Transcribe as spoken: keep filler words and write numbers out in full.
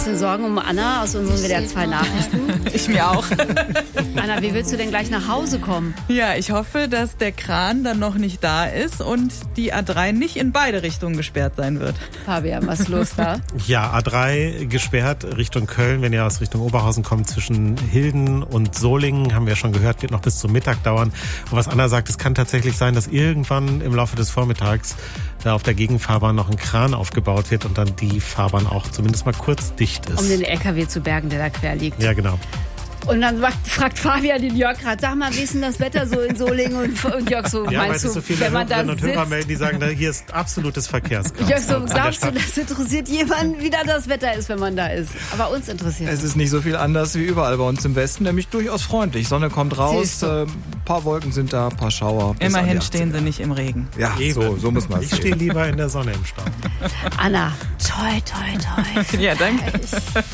bisschen Sorgen um Anna aus unseren W D R zwei Nachrichten. Ich mir auch. Anna, wie willst du denn gleich nach Hause kommen? Ja, ich hoffe, dass der Kran dann noch nicht da ist und die A drei nicht in beide Richtungen gesperrt sein wird. Fabian, was ist los da? Ja, A drei gesperrt Richtung Köln, wenn ihr aus Richtung Oberhausen kommt, zwischen Hilden und Solingen, haben wir schon gehört, wird noch bis zum Mittag dauern. Und was Anna sagt, es kann tatsächlich sein, dass irgendwann im Laufe des Vormittags da auf der Gegenfahrbahn noch ein Kran aufgebaut wird und dann die Fahrbahn auch zumindest mal kurz dicht ist. Um den L K W zu bergen, der da quer liegt. Ja, genau. Und dann fragt Fabian den Jörg gerade, sag mal, wie ist denn das Wetter so in Solingen? Und, und Jörg so, ja, meinst weil du, so viele wenn man da Hörerinnen und sitzt? Hörer melden, die sagen, da, hier ist absolutes Verkehrschaos. Jörg so, glaubst du, das interessiert jemanden, wie da das Wetter ist, wenn man da ist? Aber uns interessiert es. Es ist nicht so viel anders wie überall bei uns im Westen, nämlich durchaus freundlich. Sonne kommt raus, ein äh, paar Wolken sind da, ein paar Schauer. Immerhin stehen sie nicht im Regen. Ja, Eben. so, so muss man es Ich stehe lieber in der Sonne im Stau. Anna, toi, toi, toi. Ja, danke.